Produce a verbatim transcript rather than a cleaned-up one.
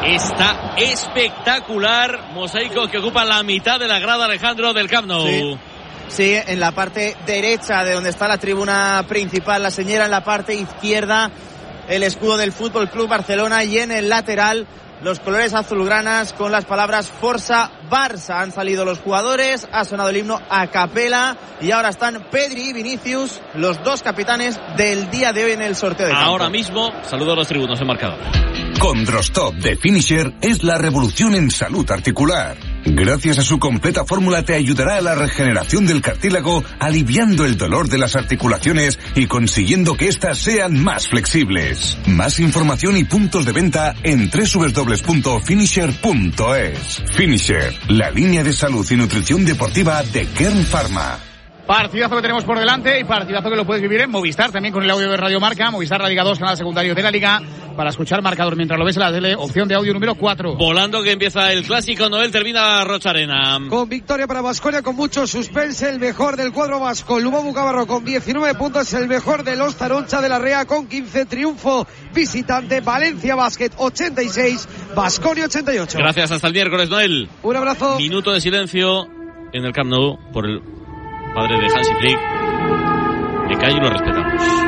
está espectacular. Mosaicos que ocupan la mitad de la grada, Alejandro, del Camp Nou. Sí. Sí, en la parte derecha de donde está la tribuna principal, la señera, en la parte izquierda el escudo del Fútbol Club Barcelona, y en el lateral los colores azulgranas con las palabras Forza Barça. Han salido los jugadores, ha sonado el himno a capela y ahora están Pedri y Vinicius, los dos capitanes del día de hoy en el sorteo de campo. Ahora mismo, saludo a los tribunos en marcador. Condrostop de Finisher es la revolución en salud articular. Gracias a su completa fórmula te ayudará a la regeneración del cartílago, aliviando el dolor de las articulaciones y consiguiendo que éstas sean más flexibles. Más información y puntos de venta en doble u doble u doble u punto finisher punto es. Finisher, la línea de salud y nutrición deportiva de Kern Pharma. Partidazo que tenemos por delante y partidazo que lo puedes vivir en Movistar, también con el audio de Radio Marca, Movistar La Liga dos, canal secundario de la Liga, para escuchar marcador mientras lo ves en la tele, opción de audio número cuatro. Volando que empieza el clásico, Noel, termina Rocha Arena. Con victoria para Baskonia, con mucho suspense, el mejor del cuadro vasco, Lubobu Cabarro con diecinueve puntos, el mejor de los Taroncha de la Rea con quince, triunfo visitante, Valencia Basket ochenta y seis, Baskonia ochenta y ocho. Gracias, hasta el miércoles, Noel. Un abrazo. Minuto de silencio en el Camp Nou por el padre de Hansi Flick. Me callo y lo respetamos.